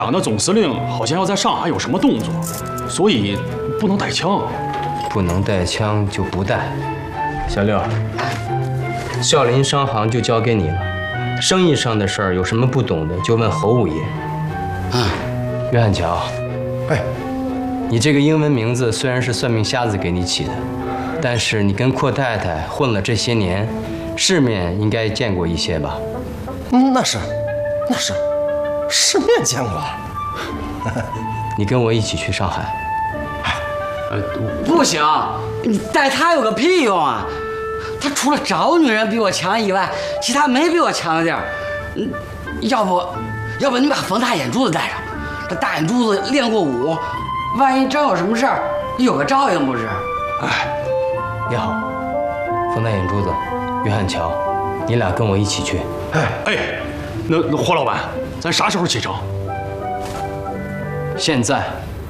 党的总司令好像要在上海有什么动作，所以不能带枪。 不能带枪就不带。小六，孝林商行就交给你了。生意上的事儿有什么不懂的就问侯五爷。约翰乔， 哎， 你这个英文名字虽然是算命瞎子给你起的，但是你跟阔太太混了这些年，世面应该见过一些吧？ 那是，世面见过。 你跟我一起去上海。 不行，你带他有个屁用啊！他除了找女人比我强以外，其他没比我强的地儿。要不你把冯大眼珠子带上，这大眼珠子练过武，万一真有什么事儿，有个照应不是？ 哎，也好，冯大眼珠子，约翰乔，你俩跟我一起去。 哎，那霍老板，咱啥时候启程？ 现在。